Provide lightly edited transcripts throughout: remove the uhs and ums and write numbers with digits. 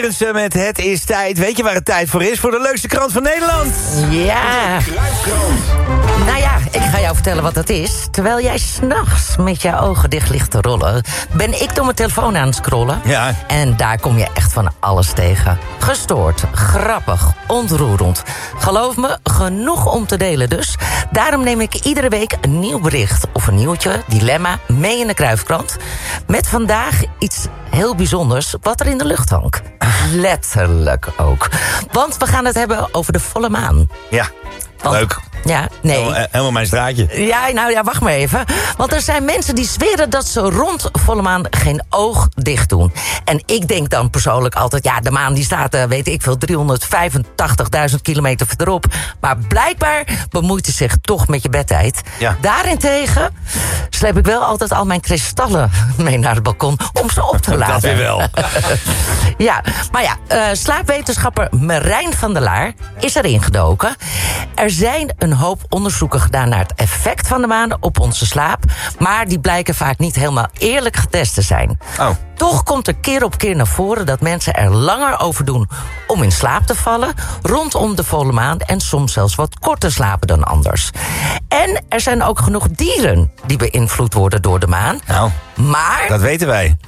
Berendsen met Het is tijd. Weet je waar het tijd voor is? Voor de leukste krant van Nederland. Ja. Nou ja, ik ga jou vertellen wat dat is. Terwijl jij 's nachts met je ogen dicht ligt te rollen, ben ik door mijn telefoon aan het scrollen. Ja. En daar kom je echt van alles tegen. Gestoord, grappig, ontroerend. Geloof me, genoeg om te delen dus. Daarom neem ik iedere week een nieuw bericht of een nieuwtje, dilemma, mee in de Kruifkrant. Met vandaag iets heel bijzonders wat er in de lucht hangt. Letterlijk ook. Want we gaan het hebben over de volle maan. Ja, Want- leuk. Ja, nee. Helemaal mijn straatje. Ja, nou ja, wacht maar even. Want er zijn mensen die zweren dat ze rond volle maan geen oog dicht doen. En ik denk dan persoonlijk altijd, ja, de maan die staat, weet ik veel, 385.000 kilometer verderop. Maar blijkbaar bemoeit hij zich toch met je bedtijd. Ja. Daarentegen sleep ik wel altijd al mijn kristallen mee naar het balkon om ze op te laden. Dat weer wel. Ja, maar ja, slaapwetenschapper Marijn van der Laar is erin gedoken. Er zijn een hoop onderzoeken gedaan naar het effect van de maan op onze slaap, maar die blijken vaak niet helemaal eerlijk getest te zijn. Oh. Toch komt er keer op keer naar voren dat mensen er langer over doen om in slaap te vallen rondom de volle maan en soms zelfs wat korter slapen dan anders. En er zijn ook genoeg dieren die beïnvloed worden door de maan. Nou, Maar dat weten wij.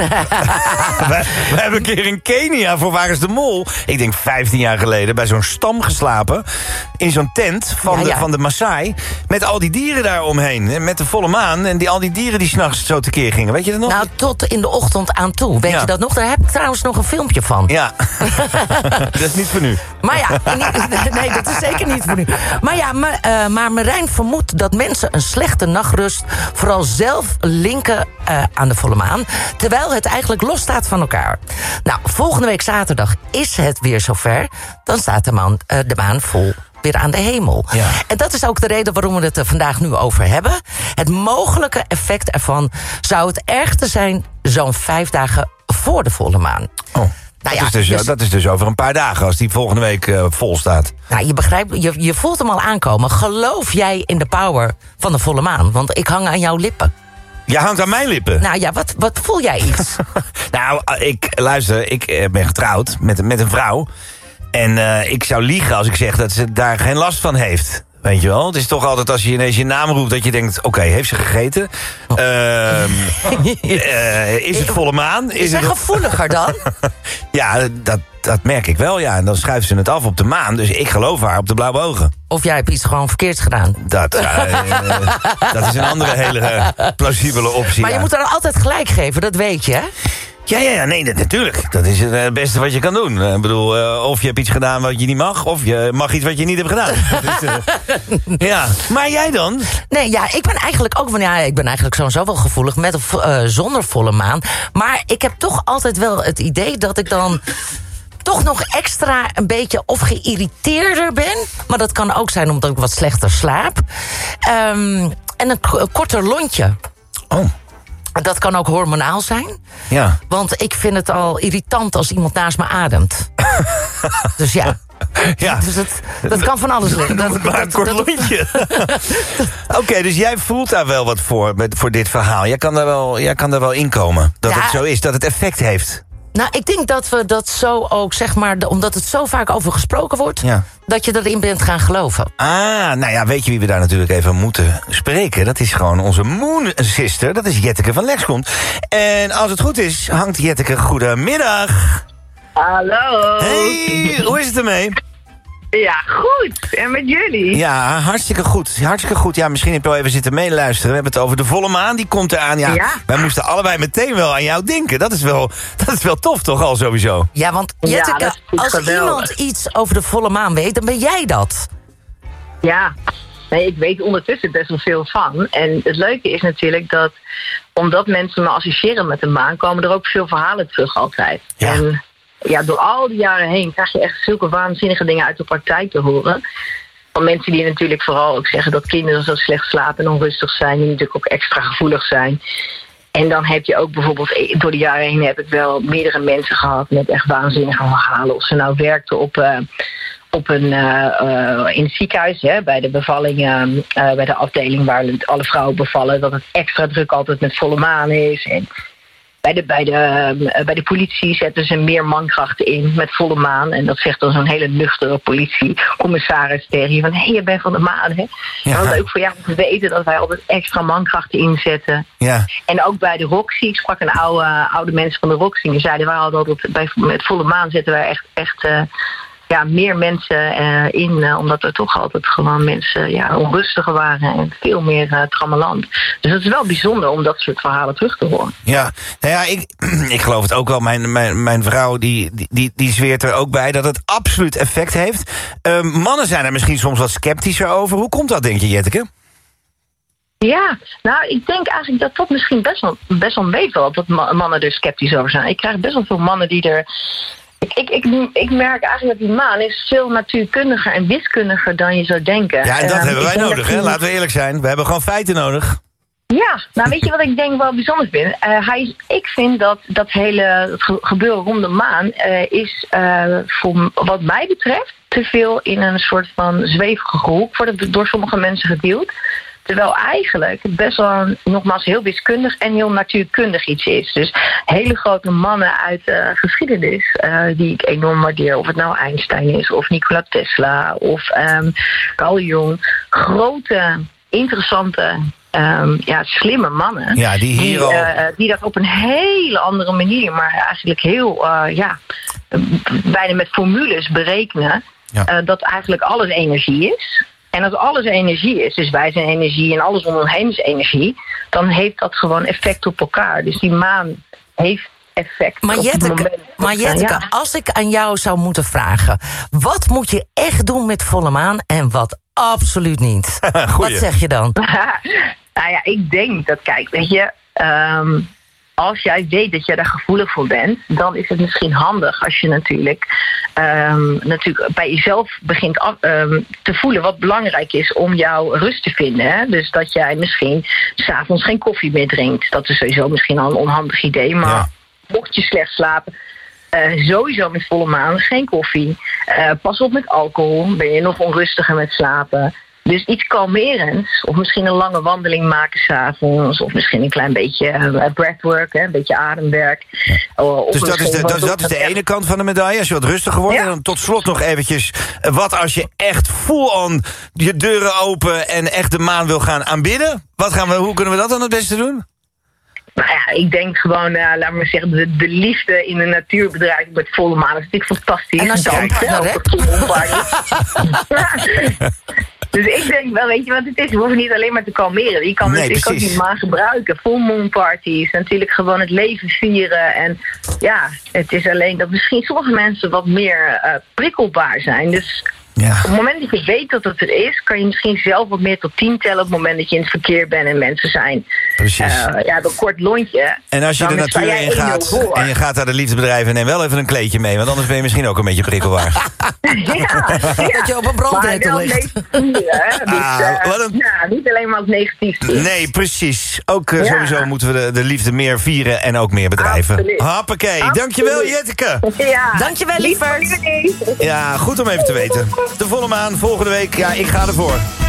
We hebben een keer in Kenia voor Waar is de Mol, ik denk 15 jaar geleden, bij zo'n stam geslapen. In zo'n tent van de Maasai. Met al die dieren daar omheen. Met de volle maan. En al die dieren die 's nachts zo tekeer gingen. Weet je dat nog? nou, tot in de ochtend aan toe. Weet Ja. je dat nog? Daar heb ik trouwens nog een filmpje van. Ja. Dat is niet voor nu. Maar ja, nee, dat is zeker niet voor nu. Maar ja, maar Marijn vermoedt dat mensen een slechte nachtrust vooral zelf linken aan de volle maan, terwijl het eigenlijk los staat van elkaar. Nou, volgende week zaterdag is het weer zover. Dan staat de maan vol weer aan de hemel. Ja. En dat is ook de reden waarom we het er vandaag nu over hebben. Het mogelijke effect ervan zou het ergste zijn zo'n 5 dagen voor de volle maan. Oh. Nou ja, Dat is dus over een paar dagen als die volgende week vol staat. Nou, je begrijpt, je voelt hem al aankomen. Geloof jij in de power van de volle maan? Want ik hang aan jouw lippen. Je hangt aan mijn lippen. Nou ja, wat voel jij iets? Nou, ik ben getrouwd met een vrouw. En ik zou liegen als ik zeg dat ze daar geen last van heeft. Weet je wel? Het is toch altijd als je ineens je naam roept dat je denkt, oké, heeft ze gegeten? Is het volle maan? Is hij gevoeliger dan? Ja, dat merk ik wel, ja. En dan schuift ze het af op de maan. Dus ik geloof haar op de blauwe ogen. Of jij hebt iets gewoon verkeerds gedaan. Dat is een andere hele plausibele optie. Maar je ja. moet haar altijd gelijk geven, dat weet je, hè? Ja, nee, natuurlijk. Dat is het beste wat je kan doen. Ik bedoel, of je hebt iets gedaan wat je niet mag, of je mag iets wat je niet hebt gedaan. Ja, maar jij dan? Nee, ja, ik ben eigenlijk sowieso wel gevoelig met of zonder volle maan. Maar ik heb toch altijd wel het idee dat ik dan toch nog extra een beetje of geïrriteerder ben. Maar dat kan ook zijn omdat ik wat slechter slaap. En een korter lontje. Oh. Dat kan ook hormonaal zijn. Ja. Want ik vind het al irritant als iemand naast me ademt. Dus ja. Ja. Dus dat kan van alles liggen. Maar een kort lontje. Oké, dus jij voelt daar wel wat voor dit verhaal. Jij kan daar wel inkomen. Dat Ja. het zo is, dat het effect heeft. Nou, ik denk dat we dat zo ook, zeg maar, omdat het zo vaak over gesproken wordt, Ja. dat je erin bent gaan geloven. Nou ja, weet je wie we daar natuurlijk even moeten spreken? Dat is gewoon onze Moon Sister. Dat is Jetteke van Lexcompt. En als het goed is, hangt Jetteke. Goedemiddag. Hallo. Hey, hoe is het ermee? Ja, goed. En met jullie? Ja, hartstikke goed. Hartstikke goed. Ja, misschien heb je wel even zitten meeluisteren. We hebben het over de volle maan, die komt eraan. Ja. Wij moesten allebei meteen wel aan jou denken. Dat is wel tof, toch al sowieso? Ja, want Ja, Jetteke, dat is als geweldig. iemand iets over de volle maan weet, dan ben jij dat. Ja. Nee, ik weet ondertussen best wel veel van. En het leuke is natuurlijk dat, omdat mensen me associëren met de maan, komen er ook veel verhalen terug altijd. Ja. En ja, door al die jaren heen krijg je echt zulke waanzinnige dingen uit de praktijk te horen. Van mensen die natuurlijk vooral ook zeggen dat kinderen zo slecht slapen en onrustig zijn, die natuurlijk ook extra gevoelig zijn. En dan heb je ook bijvoorbeeld, door de jaren heen heb ik wel meerdere mensen gehad met echt waanzinnige verhalen. Of ze nou werkten in het ziekenhuis, hè, bij de bevalling, bij de afdeling waar alle vrouwen bevallen, dat het extra druk altijd met volle maan is. En Bij de politie zetten ze meer mankrachten in met volle maan. En dat zegt dan zo'n hele nuchtere politiecommissaris tegen je van... hé, je bent van de maan, hè? Ja. Wel leuk voor jou om te weten dat wij altijd extra mankrachten inzetten. Ja. En ook bij de Roxy, ik sprak een oude mensen van de Roxy... die zeiden, wij hadden altijd met volle maan zetten wij echt meer mensen in... omdat er toch altijd gewoon mensen onrustiger waren... en veel meer trammeland. Dus het is wel bijzonder om dat soort verhalen terug te horen. Ja, nou ja, ik geloof het ook wel. Mijn vrouw die zweert er ook bij dat het absoluut effect heeft. Mannen zijn er misschien soms wat sceptischer over. Hoe komt dat, denk je, Jetteke? Ja, nou, ik denk eigenlijk dat misschien best wel meevalt... dat mannen er sceptisch over zijn. Ik krijg best wel veel mannen die er... Ik merk eigenlijk dat die maan is veel natuurkundiger en wiskundiger dan je zou denken. Ja, en dat hebben wij nodig, hè? Laten we eerlijk zijn. We hebben gewoon feiten nodig. Ja, nou weet je wat ik denk wel bijzonder vind? Ik vind dat hele gebeuren rond de maan is voor wat mij betreft te veel in een soort van zwevige hoek wordt door sommige mensen gedeeld. Terwijl eigenlijk best wel nogmaals heel wiskundig en heel natuurkundig iets is. Dus hele grote mannen uit geschiedenis die ik enorm waardeer. Of het nou Einstein is of Nikola Tesla of Carl Jung. Grote, interessante, slimme mannen. Ja, die dat op een hele andere manier, maar eigenlijk heel, bijna met formules berekenen. Ja. Dat eigenlijk alles energie is. En als alles energie is, dus wij zijn energie en alles om ons heen is energie, dan heeft dat gewoon effect op elkaar. Dus die maan heeft effect maar op het moment. Maar Jetteke, als ik aan jou zou moeten vragen, wat moet je echt doen met volle maan en wat absoluut niet? Wat zeg je dan? Nou ja, ik denk dat, kijk, weet je... als jij weet dat je daar gevoelig voor bent, dan is het misschien handig als je natuurlijk bij jezelf begint te voelen wat belangrijk is om jouw rust te vinden. Hè? Dus dat jij misschien 's avonds geen koffie meer drinkt. Dat is sowieso misschien al een onhandig idee, maar mocht je slecht slapen, sowieso met volle maan geen koffie. Pas op met alcohol, ben je nog onrustiger met slapen. Dus iets kalmerends, of misschien een lange wandeling maken 's avonds, of misschien een klein beetje breathwork, een beetje ademwerk. Dus dat is de ene kant van de medaille, als je wat rustiger wordt. Ja. En dan tot slot nog eventjes, wat als je echt full-on je deuren open en echt de maan wil gaan aanbidden? Hoe kunnen we dat dan het beste doen? Nou ja, ik denk gewoon, laat maar zeggen, de liefde in de natuur bedrijven met volle maan. Dat is natuurlijk fantastisch. En als je Dus ik denk wel, weet je wat het is? We hoeven niet alleen maar te kalmeren. Je kan natuurlijk ook die maan gebruiken. Full moon parties, natuurlijk gewoon het leven vieren. En ja, het is alleen dat misschien sommige mensen wat meer prikkelbaar zijn. Dus op het moment dat je weet dat het er is, kan je misschien zelf wat meer tot 10 tellen op het moment dat je in het verkeer bent en mensen zijn. Precies. Dat kort lontje. En als je de natuur in gaat en je gaat naar de liefdesbedrijven, neem wel even een kleedje mee, want anders ben je misschien ook een beetje prikkelbaar. Dat je op een brandnetel ligt. Niet alleen maar als negatief. Nee, precies. Ook sowieso moeten we de liefde meer vieren en ook meer bedrijven. Absoluut. Hoppakee. Dankjewel, Jetteke. Ja. Dankjewel, lieverd. Ja, goed om even te weten. De volle maan volgende week. Ja, ik ga ervoor.